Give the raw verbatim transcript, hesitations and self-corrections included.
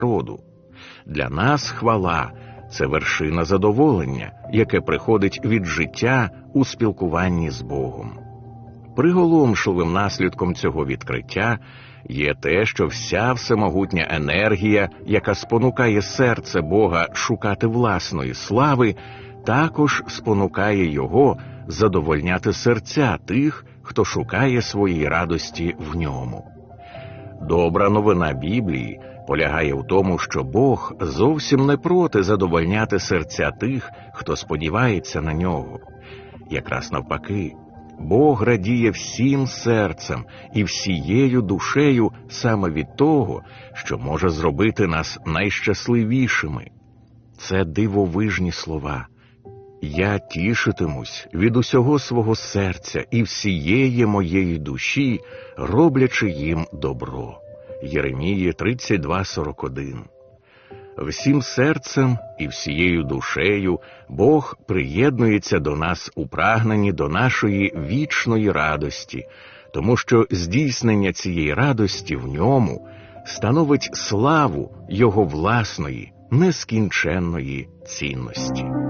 народу. Для нас хвала – це вершина задоволення, яке приходить від життя у спілкуванні з Богом. Приголомшливим наслідком цього відкриття є те, що вся всемогутня енергія, яка спонукає серце Бога шукати власної слави, також спонукає Його задовольняти серця тих, хто шукає своєї радості в Ньому. Добра новина Біблії полягає в тому, що Бог зовсім не проти задовольняти серця тих, хто сподівається на Нього. Якраз навпаки, Бог радіє всім серцем і всією душею саме від того, що може зробити нас найщасливішими. Це дивовижні слова. «Я тішитимусь від усього свого серця і всієї моєї душі, роблячи їм добро». Єремії тридцять два сорок один. Всім серцем і всією душею Бог приєднується до нас у прагненні до нашої вічної радості, тому що здійснення цієї радості в Ньому становить славу Його власної, нескінченної цінності.